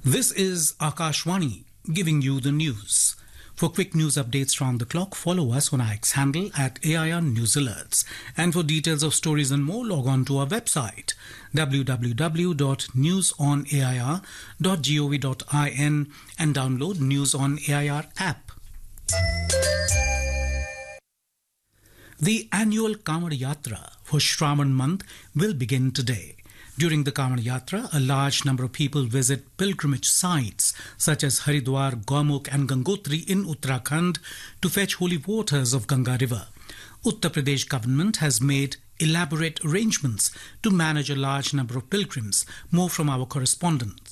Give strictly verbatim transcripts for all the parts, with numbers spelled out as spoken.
This is Akashwani giving you the news. For quick news updates round the clock, follow us on our X handle at A I R News Alerts. And for details of stories and more, log on to our website w w w dot news on a i r dot gov dot in and download News on A I R app. The annual Kamad Yatra for Shravan month will begin today. During the Kamad Yatra, a large number of people visit pilgrimage sites such as Haridwar, Gaumukh and Gangotri in Uttarakhand to fetch holy waters of Ganga River. Uttar Pradesh government has made elaborate arrangements to manage a large number of pilgrims. More from our correspondent.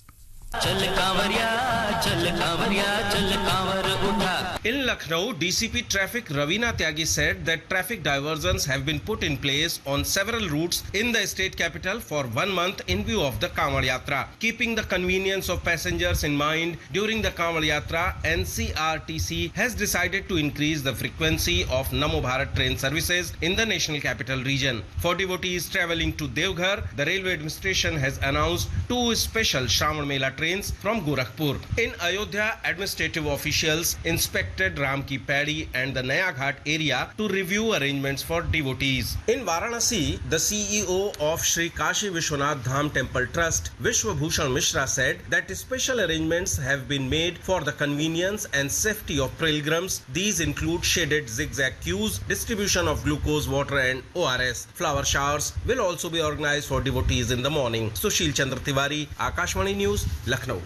In Lucknow, D C P Traffic Ravina Tyagi said that traffic diversions have been put in place on several routes in the state capital for one month in view of the Kamad Yatra. Keeping the convenience of passengers in mind during the Kamad Yatra, N C R T C has decided to increase the frequency of Namo Bharat train services in the national capital region. For devotees travelling to Devghar, the railway administration has announced two special Shravan Mela trains from Gorakhpur. In Ayodhya, administrative officials inspected Ram Ki Padi and the Naya Ghat area to review arrangements for devotees. In Varanasi, the C E O of Sri Kashi Vishwanath Dham Temple Trust, Vishwabhushan Mishra, said that special arrangements have been made for the convenience and safety of pilgrims. These include shaded zigzag queues, distribution of glucose water and O R S. Flower showers will also be organized for devotees in the morning. Sushil Chandra Tiwari, Akashwani News, Lucknow.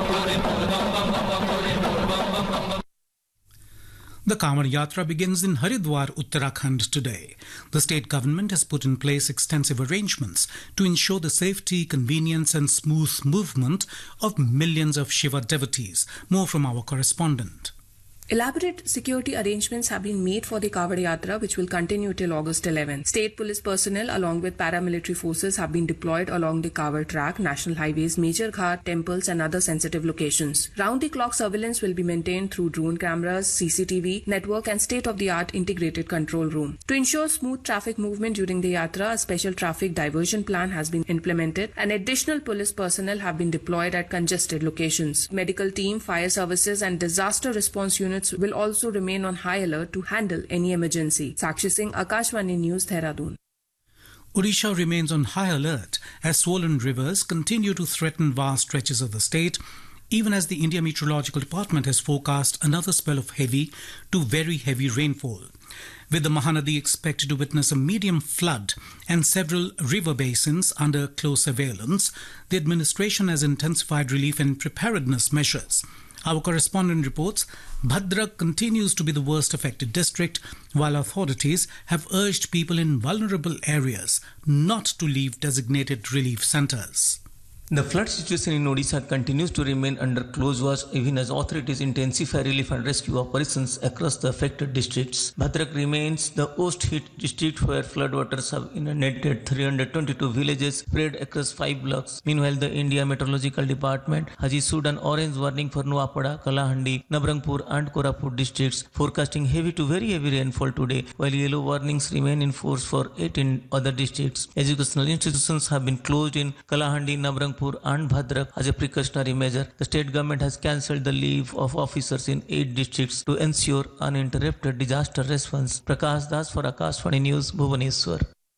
The Kamad Yatra begins in Haridwar, Uttarakhand today. The state government has put in place extensive arrangements to ensure the safety, convenience and smooth movement of millions of Shiva devotees. More from our correspondent. Elaborate security arrangements have been made for the Kamad Yatra, which will continue till August eleventh. State police personnel along with paramilitary forces have been deployed along the Kamad track, national highways, major ghat, temples and other sensitive locations. Round-the-clock surveillance will be maintained through drone cameras, C C T V, network and state-of-the-art integrated control room. To ensure smooth traffic movement during the Yatra, a special traffic diversion plan has been implemented and additional police personnel have been deployed at congested locations. Medical team, fire services and disaster response units will also remain on high alert to handle any emergency. Sakshi Singh, Akashwani News, Dehradun. Odisha remains on high alert as swollen rivers continue to threaten vast stretches of the state, even as the India Meteorological Department has forecast another spell of heavy to very heavy rainfall. With the Mahanadi expected to witness a medium flood and several river basins under close surveillance, the administration has intensified relief and preparedness measures. Our correspondent reports Bhadrak continues to be the worst affected district, while authorities have urged people in vulnerable areas not to leave designated relief centres. The flood situation in Odisha continues to remain under close watch even as authorities intensify relief and rescue operations across the affected districts. Bhadrak remains the worst hit district where floodwaters have inundated three hundred twenty-two villages spread across five blocks. Meanwhile, the India Meteorological Department has issued an orange warning for Nuapada, Kalahandi, Nabarangpur and Koraput districts, forecasting heavy to very heavy rainfall today, while yellow warnings remain in force for eighteen other districts. Educational institutions have been closed in Kalahandi, Nabarangpur and Bhadrak as a precautionary measure. The state government has cancelled the leave of officers in eight districts to ensure uninterrupted disaster response. Prakash Das for Akashvani News, Bhubaneswar.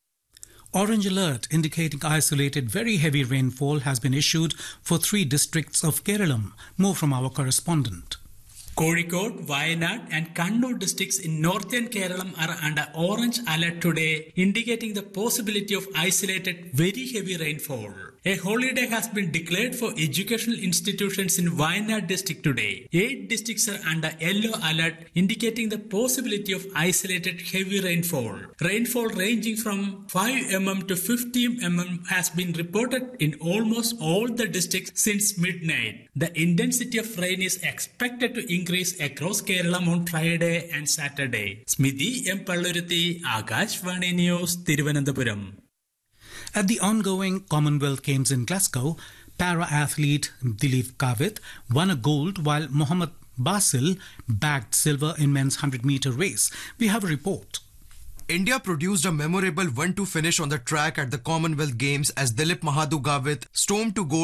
Orange alert indicating isolated very heavy rainfall has been issued for three districts of Kerala. More from our correspondent. Kozhikode, Wayanad and Kannur districts in northern Kerala are under orange alert today, indicating the possibility of isolated very heavy rainfall. A holiday has been declared for educational institutions in Wayanad district today. Eight districts are under yellow alert, indicating the possibility of isolated heavy rainfall. Rainfall ranging from five millimeters to fifty millimeters has been reported in almost all the districts since midnight. The intensity of rain is expected to increase across Kerala on Friday and Saturday. Smithy M. Palluruthi, Akashvani News, Thiruvananthapuram. At the ongoing Commonwealth Games in Glasgow, para-athlete Dilip Kavit won a gold while Mohammad Basil bagged silver in men's one hundred meter race. We have a report. India produced a memorable one two finish on the track at the Commonwealth Games as Dilip Mahadu Gavit stormed to gold